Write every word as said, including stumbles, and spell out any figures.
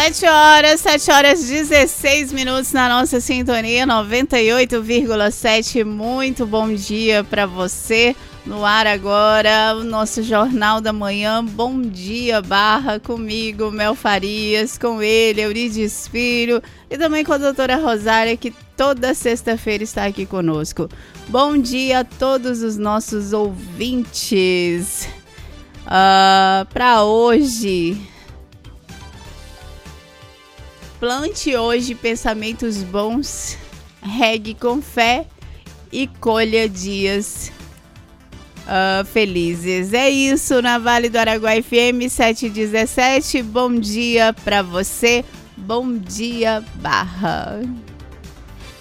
Sete horas, sete horas dezesseis minutos na nossa sintonia noventa e oito vírgula sete. Muito bom dia para você. No ar agora, o nosso Jornal da Manhã. Bom dia, Barra, comigo, Mel Farias, com ele, Euridice Filho, e também com a doutora Rosária, que toda sexta-feira está aqui conosco. Bom dia a todos os nossos ouvintes. Uh, para hoje, plante hoje pensamentos bons, regue com fé e colha dias uh, felizes. É isso na Vale do Araguaia F M sete dezessete. Bom dia para você. Bom dia, Barra.